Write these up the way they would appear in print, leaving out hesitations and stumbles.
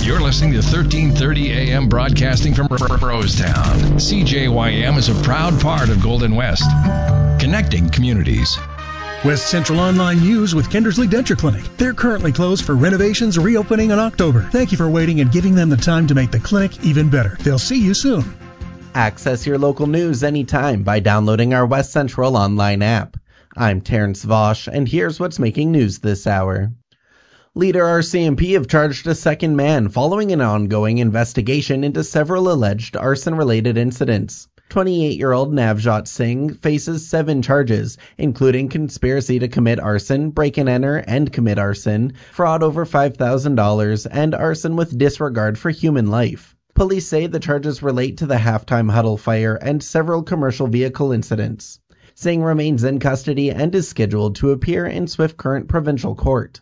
You're listening to 1330 AM broadcasting from Rosetown. CJYM is a proud part of Golden West, connecting communities. West Central Online News with Kindersley Denture Clinic. They're currently closed for renovations, reopening in October. Thank you for waiting and giving them the time to make the clinic even better. They'll see you soon. Access your local news anytime by downloading our West Central Online app. I'm Terrence Vosch, and here's what's making news this hour. Leader RCMP have charged a second man following an ongoing investigation into several alleged arson-related incidents. 28-year-old Navjot Singh faces 7 charges, including conspiracy to commit arson, break-and-enter and commit arson, fraud over $5,000, and arson with disregard for human life. Police say the charges relate to the halftime huddle fire and several commercial vehicle incidents. Singh remains in custody and is scheduled to appear in Swift Current Provincial Court.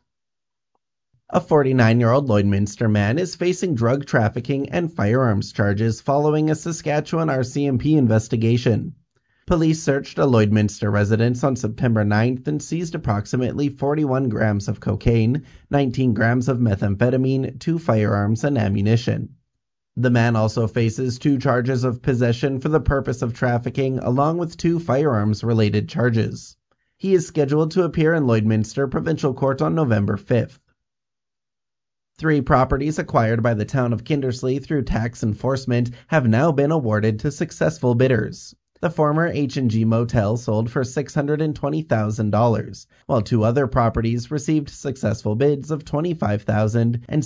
A 49-year-old Lloydminster man is facing drug trafficking and firearms charges following a Saskatchewan RCMP investigation. Police searched a Lloydminster residence on September 9th and seized approximately 41 grams of cocaine, 19 grams of methamphetamine, 2 firearms, and ammunition. The man also faces 2 charges of possession for the purpose of trafficking, along with 2 firearms-related charges. He is scheduled to appear in Lloydminster Provincial Court on November 5th. 3 properties acquired by the town of Kindersley through tax enforcement have now been awarded to successful bidders. The former H&G Motel sold for $620,000, while 2 other properties received successful bids of $25,000 and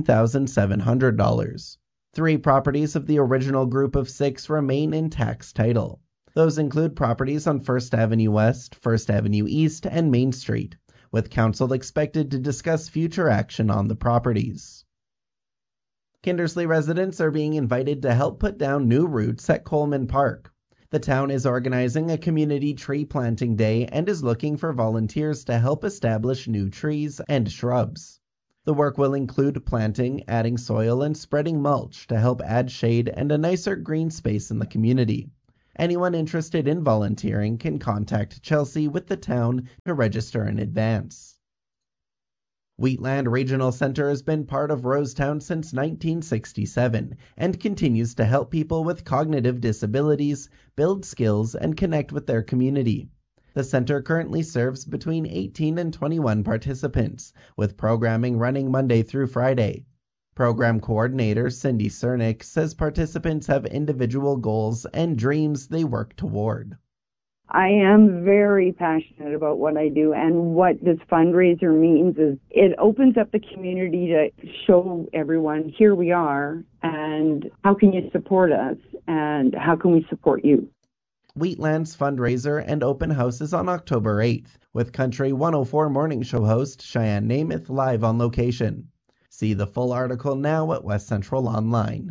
$17,700. 3 properties of the original group of 6 remain in tax title. Those include properties on 1st Avenue West, 1st Avenue East, and Main Street, with council expected to discuss future action on the properties. Kindersley residents are being invited to help put down new roots at Coleman Park. The town is organizing a community tree planting day and is looking for volunteers to help establish new trees and shrubs. The work will include planting, adding soil, and spreading mulch to help add shade and a nicer green space in the community. Anyone interested in volunteering can contact Chelsea with the town to register in advance. Wheatland Regional Center has been part of Rosetown since 1967 and continues to help people with cognitive disabilities build skills and connect with their community. The center currently serves between 18 and 21 participants, with programming running Monday through Friday. Program coordinator Cindy Cernick says participants have individual goals and dreams they work toward. I am very passionate about what I do, and what this fundraiser means is it opens up the community to show everyone here we are and how can you support us and how can we support you. Wheatland's fundraiser and open house is on October 8th, with Country 104 morning show host Cheyenne Namath live on location. See the full article now at West Central Online.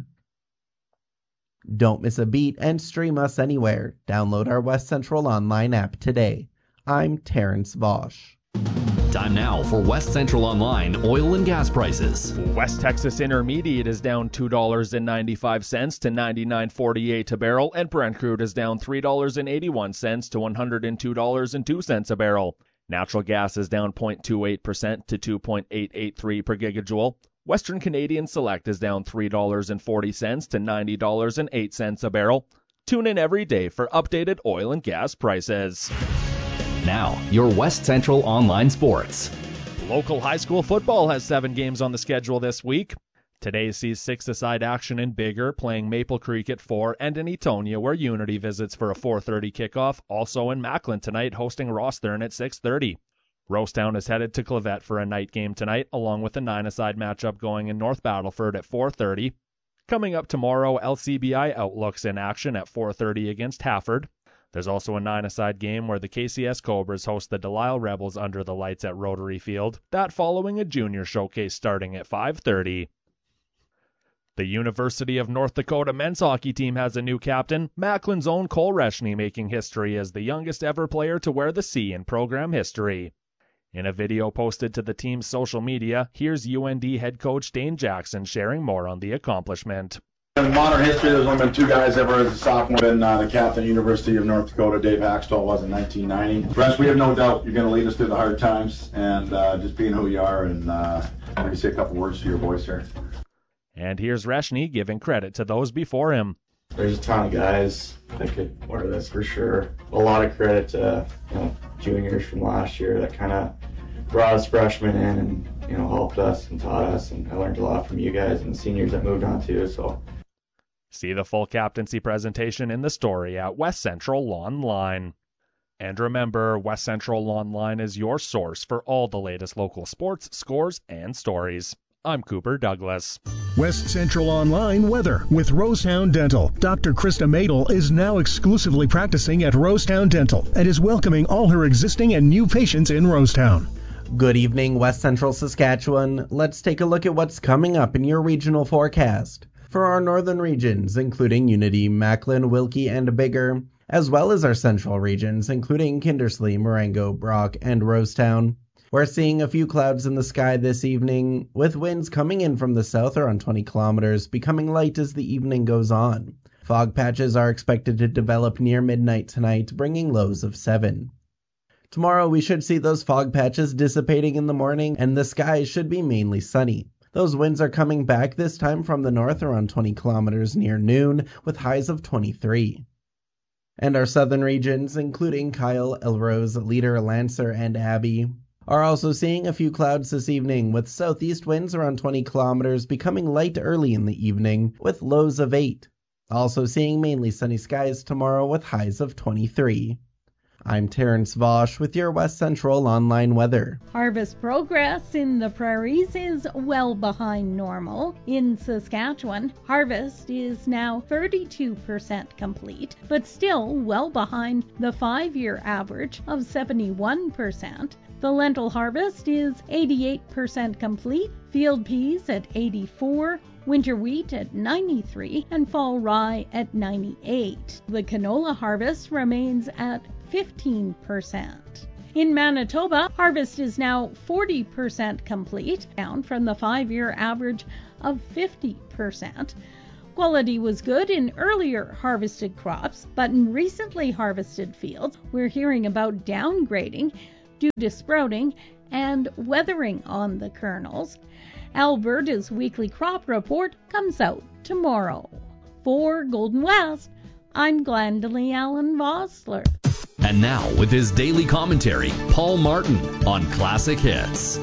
Don't miss a beat and stream us anywhere. Download our West Central Online app today. I'm Terrence Vosch. Time now for West Central Online oil and gas prices. West Texas Intermediate is down $2.95 to $99.48 a barrel, and Brent crude is down $3.81 to $102.02 a barrel. Natural gas is down 0.28% to 2.883 per gigajoule. Western Canadian Select is down $3.40 to $90.08 a barrel. Tune in every day for updated oil and gas prices. Now, your West Central Online Sports. Local high school football has 7 games on the schedule this week. Today sees 6-a-side action in Biggar, playing Maple Creek at 4, and in Etonia, where Unity visits for a 4:30 kickoff. Also in Macklin tonight, hosting Rosthern at 6:30. Rosetown is headed to Clavette for a night game tonight, along with a 9-a-side matchup going in North Battleford at 4:30. Coming up tomorrow, LCBI Outlooks in action at 4:30 against Hafford. There's also a 9-a-side game where the KCS Cobras host the Delisle Rebels under the lights at Rotary Field, that following a junior showcase starting at 5:30. The University of North Dakota men's hockey team has a new captain, Macklin's own Cole Reshny, making history as the youngest ever player to wear the C in program history. In a video posted to the team's social media, here's UND head coach Dane Jackson sharing more on the accomplishment. In modern history, there's only been 2 guys ever as a sophomore, and the captain, University of North Dakota, Dave Hackstall, was in 1990. Resh, we have no doubt you're going to lead us through the hard times, and just being who you are, and let me say a couple words to your boys here. And here's Reshny giving credit to those before him. There's a ton of guys that could wear this for sure. A lot of credit to juniors from last year that kind of brought us freshmen in and helped us and taught us, and I learned a lot from you guys and the seniors that moved on too. So see the full captaincy presentation in the story at West Central Online. And remember, West Central Online is your source for all the latest local sports, scores, and stories. I'm Cooper Douglas. West Central Online weather with Rosetown Dental. Dr. Krista Madel is now exclusively practicing at Rosetown Dental and is welcoming all her existing and new patients in Rosetown. Good evening, West Central Saskatchewan. Let's take a look at what's coming up in your regional forecast. For our northern regions, including Unity, Macklin, Wilkie, and Bigger, as well as our central regions, including Kindersley, Marengo, Brock, and Rosetown. We're seeing a few clouds in the sky this evening, with winds coming in from the south around 20 kilometers, becoming light as the evening goes on. Fog patches are expected to develop near midnight tonight, bringing lows of 7. Tomorrow we should see those fog patches dissipating in the morning, and the sky should be mainly sunny. Those winds are coming back, this time from the north around 20 kilometers near noon, with highs of 23. And our southern regions, including Kyle, Elrose, Leader, Lancer, and Abbey, are also seeing a few clouds this evening, with southeast winds around 20 kilometers becoming light early in the evening, with lows of 8. Also seeing mainly sunny skies tomorrow with highs of 23. I'm Terrence Vosch with your West Central Online weather. Harvest progress in the prairies is well behind normal. In Saskatchewan, harvest is now 32% complete, but still well behind the 5-year average of 71%. The lentil harvest is 88% complete, field peas at 84%, winter wheat at 93%, and fall rye at 98%. The canola harvest remains at 15%. In Manitoba, harvest is now 40% complete, down from the 5-year average of 50%. Quality was good in earlier harvested crops, but in recently harvested fields, we're hearing about downgrading due to sprouting and weathering on the kernels. Alberta's weekly crop report comes out tomorrow. For Golden West, I'm Glendalee Allen Vossler. And now, with his daily commentary, Paul Martin on Classic Hits.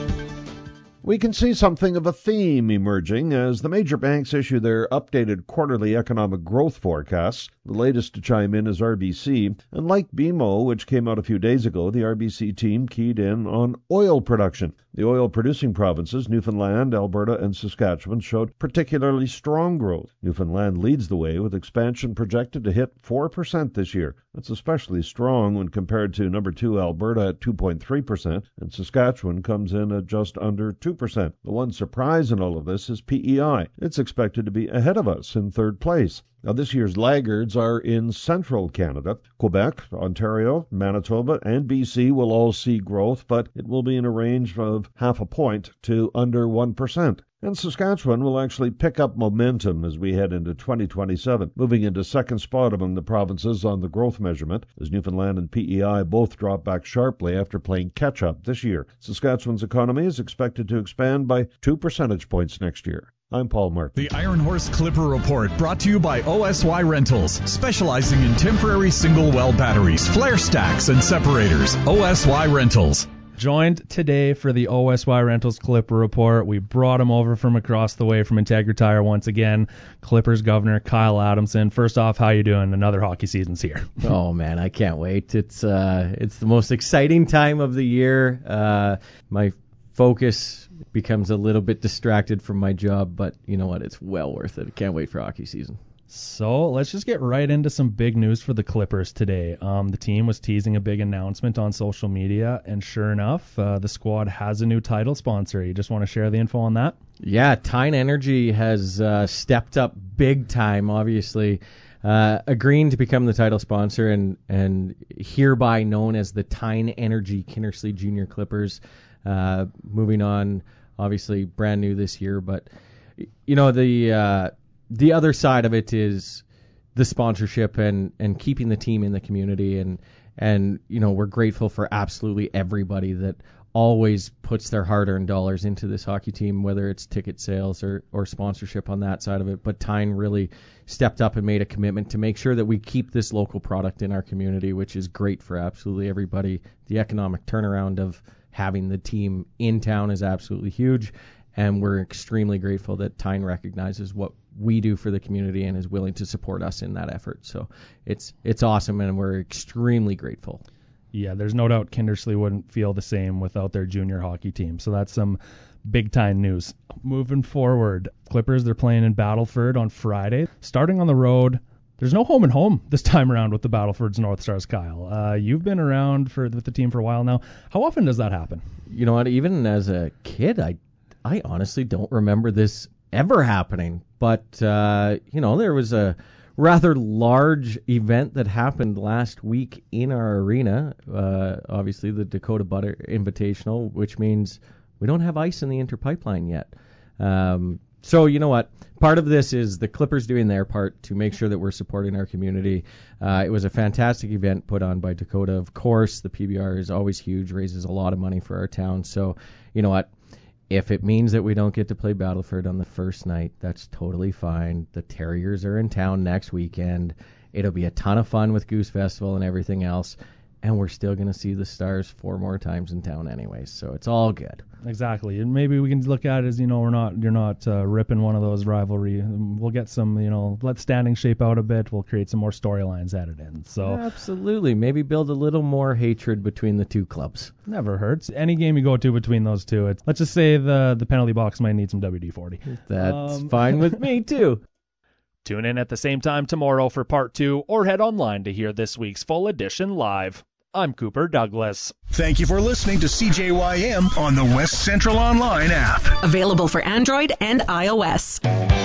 We can see something of a theme emerging as the major banks issue their updated quarterly economic growth forecasts. The latest to chime in is RBC, and like BMO, which came out a few days ago, the RBC team keyed in on oil production. The oil-producing provinces, Newfoundland, Alberta, and Saskatchewan, showed particularly strong growth. Newfoundland leads the way, with expansion projected to hit 4% this year. That's especially strong when compared to number 2 Alberta at 2.3%, and Saskatchewan comes in at just under 2%. The one surprise in all of this is PEI. It's expected to be ahead of us in third place. Now, this year's laggards are in central Canada. Quebec, Ontario, Manitoba, and BC will all see growth, but it will be in a range of 0.5 point to under 1%. And Saskatchewan will actually pick up momentum as we head into 2027, moving into second spot among the provinces on the growth measurement, as Newfoundland and PEI both drop back sharply after playing catch-up this year. Saskatchewan's economy is expected to expand by 2 percentage points next year. I'm Paul Martin. The Iron Horse Clipper Report, brought to you by OSY Rentals, specializing in temporary single well batteries, flare stacks, and separators. OSY Rentals. Joined today for the OSY Rentals Clipper Report. We brought him over from across the way from Integra Tire once again. Clippers Governor Kyle Adamson. First off, how you doing? Another hockey season's here. Oh man, I can't wait. It's the most exciting time of the year. My focus becomes a little bit distracted from my job, but you know what? It's well worth it. I can't wait for hockey season. So let's just get right into some big news for the Clippers today. The team was teasing a big announcement on social media, and sure enough, the squad has a new title sponsor. You just want to share the info on that? Yeah, Tyne Energy has stepped up big time, obviously, agreeing to become the title sponsor and hereby known as the Tyne Energy Kindersley Junior Clippers. Moving on, obviously brand new this year, but you know, the other side of it is the sponsorship and keeping the team in the community, and you know, we're grateful for absolutely everybody that always puts their hard-earned dollars into this hockey team, whether it's ticket sales or sponsorship on that side of it. But Tyne really stepped up and made a commitment to make sure that we keep this local product in our community, which is great for absolutely everybody. The economic turnaround of having the team in town is absolutely huge, and we're extremely grateful that Tyne recognizes what we do for the community and is willing to support us in that effort. So it's awesome, and we're extremely grateful. Yeah, there's no doubt Kindersley wouldn't feel the same without their junior hockey team. So that's some big-time news. Moving forward, Clippers, they're playing in Battleford on Friday. Starting on the road, there's no home and home this time around with the Battlefords North Stars, Kyle. You've been around with the team for a while now. How often does that happen? You know what? Even as a kid, I honestly don't remember this ever happening. But, there was a rather large event that happened last week in our arena, obviously the Dakota Butter Invitational, which means we don't have ice in the Interpipeline yet. So you know what? Part of this is the Clippers doing their part to make sure that we're supporting our community. It was a fantastic event put on by Dakota. Of course, the PBR is always huge, raises a lot of money for our town. So you know what? If it means that we don't get to play Battleford on the first night, that's totally fine. The Terriers are in town next weekend. It'll be a ton of fun with Goose Festival and everything else. And we're still going to see the Stars 4 more times in town anyways, so it's all good. Exactly. And maybe we can look at it as, you're not ripping one of those rivalry. We'll get some, let standing shape out a bit. We'll create some more storylines added in. So absolutely. Maybe build a little more hatred between the two clubs. Never hurts. Any game you go to between those two, let's just say the penalty box might need some WD-40. That's fine with me, too. Tune in at the same time tomorrow for part 2, or head online to hear this week's full edition live. I'm Cooper Douglas. Thank you for listening to CJYM on the West Central Online app. Available for Android and iOS.